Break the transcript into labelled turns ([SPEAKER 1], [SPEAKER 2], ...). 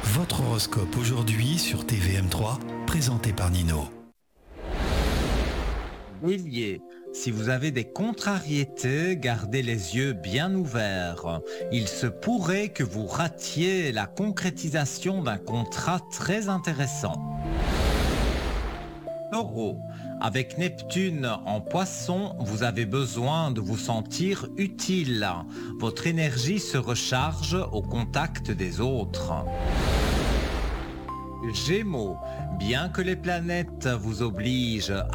[SPEAKER 1] Votre horoscope aujourd'hui sur TVM3, présenté par Nino.
[SPEAKER 2] Bélier, si vous avez des contrariétés, gardez les yeux bien ouverts. Il se pourrait que vous ratiez la concrétisation d'un contrat très intéressant. Taureau, avec Neptune en Poisson, vous avez besoin de vous sentir utile. Votre énergie se recharge au contact des autres. Gémeaux, bien que les planètes vous obligent